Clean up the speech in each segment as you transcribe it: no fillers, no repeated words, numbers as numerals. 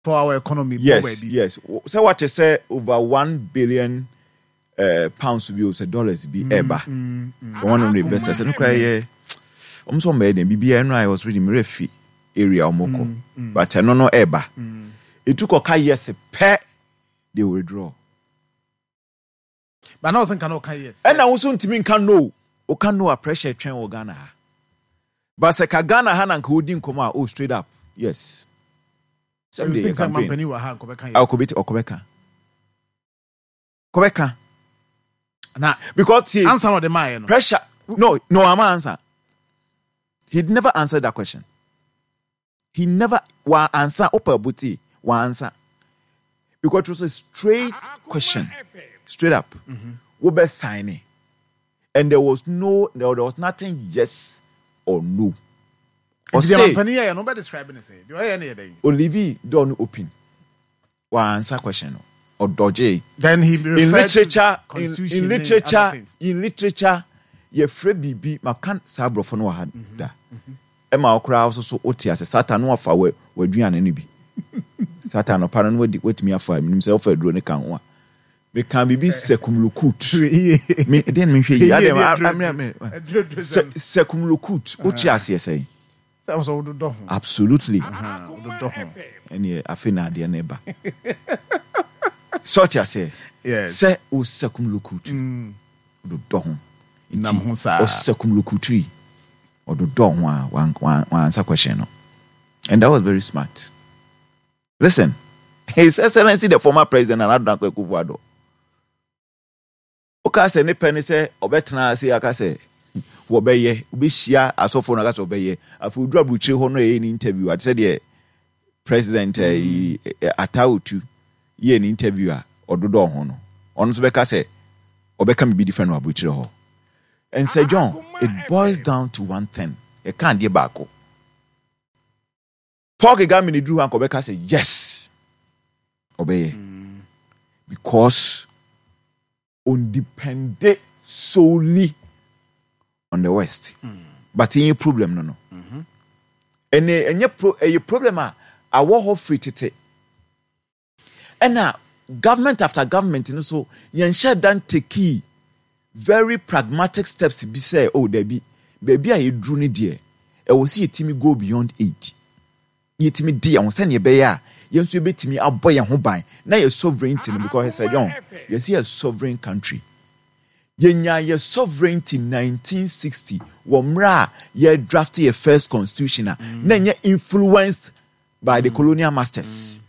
for our economy. Yes. So what you say over $1 billion pounds be also dollars be eba for one of the investors. And okay, so made BBI I was reading refi area omoko, but I no eba. It took a years per they will withdraw. But now some cannot yes. And I also can know a pressure train or Ghana. But se ka Ghana hanan holding come straight up. Yes. Someday campaign. Okobeka. Now, because he answer not the man. Pressure. No, I'm answer. He'd never answered that question. He never wa answer upper booty wa answer. Because it was a straight question. Straight up. We be signing. And there was nothing yes or no. Or say nobody describing it. Do I any day? Olivier don't open. Wa answer question. Or dodgy. Then he in literature, in literature, ye free bibi makan sabro for no had da. Emma okra also so oti as a Satan no afa we duan ani bi. Satan no paran wait me afa me himself aduro ne kan wa. Me kan bibi sekumlukut. Me den me hwe ya dem sekumlukut oti as ye say. Absolutely. Any afina de neba. Such as say, yes, say o sekum lukut. Do don. Nam ho sa. O sekum lukutri. Or do don one answer question. And that was very smart. Listen, His Excellency the former president Nana Dankwa Akufo-Addo. Oka se ne penny say obetna say aka say wo beye obi hia asofo na aka so beye afu dru abuchire ho no ye ni interview at say the president Atautu ye an interviewer or do ho no on so beka say obeka me be different no abuchire ho and say John it boils down to one thing e can dey back Paul Kagame ni drew han ko beka say yes obey because on depended solely on the West but any problem no and a problem a war free tete. And now, government after government, so you should then take very pragmatic steps to be say, oh, baby, I drew ni dear. I will see a team go beyond 8. You team dear, on send your bear. You should be to me a boy and home now your sovereignty because he said, young, you see a sovereign country. Your sovereignty in 1960, Womra, you drafted your first constitution, then you influenced by the colonial masters.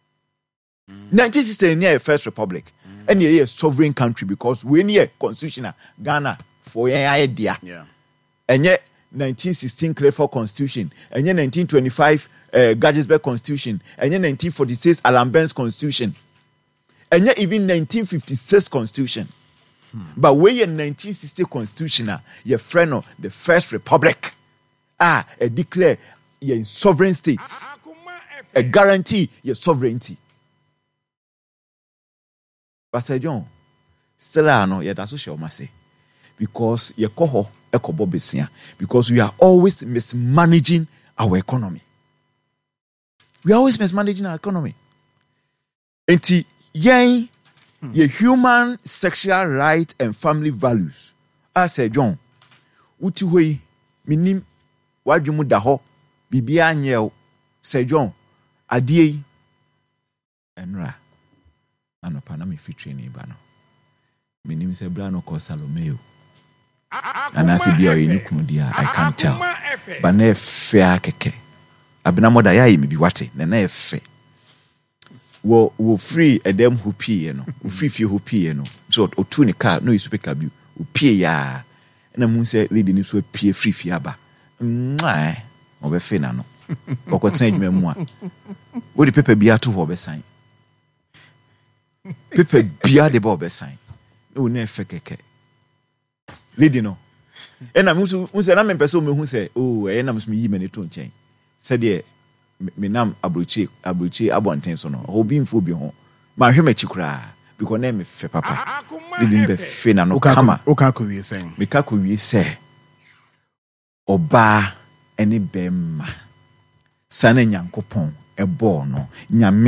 1960 near first republic and a sovereign country because we near constitutional Ghana for an idea. And yet 1916 Crawford Constitution, and yet 1925 Gettysburg Constitution, and yet 1946 Alan Burns Constitution, and yet even 1956 Constitution. But we in 1960 Constitution, your friend of the first republic, a declare your sovereign states, a guarantee your sovereignty. But Sir John, still I know that's what she say because your coho ekobo besia because we are always mismanaging our economy. We are always mismanaging our economy. Enti yen your human sexual right and family values. I say John, uti hui minim wadwumu da ho bibia nyeo Sir John adie enra anopa na me fitri ni ba no minim se bra no ko Salomeo anase bia oyini kunu dia I can't tell but na fe akeke abena moda ya yi me bi wate na fe wo free edem who pie no wo free fie who pie no so otu ni car no isu peka bi wo pie ya na mu se lady ni so pie free fie aba mwai obe fe na no okotan adwuma mu a wo di pepe bia to ho be san pepe bia de bo be san no na fe keke lady no ena mu se na me pese o me hu se oh na me yi me ne to nchen se de me nam abrochi abonten so no obi mfo bi ho ma hwe machi kura because na me fe papa lady be fe na no kama o ka ko wie sen me ka ko wie se oba ene bemma sana nyankopon ebo no nyame